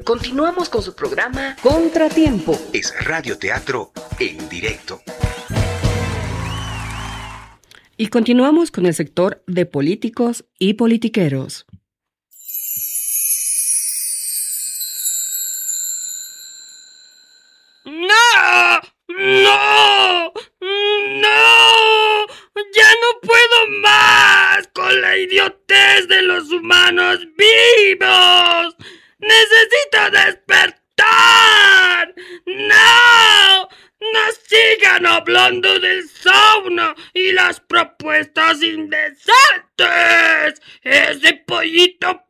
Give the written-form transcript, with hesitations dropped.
Continuamos con su programa Contratiempo. Es radioteatro en directo. Y continuamos con el sector de políticos y politiqueros. ¡No! ¡No! ¡No! ¡Ya no puedo más con la idiotez de los humanos vivos! ¡Necesito despertar! ¡No! ¡No sigan hablando del sauna y las propuestas indecentes! ¡Ese pollito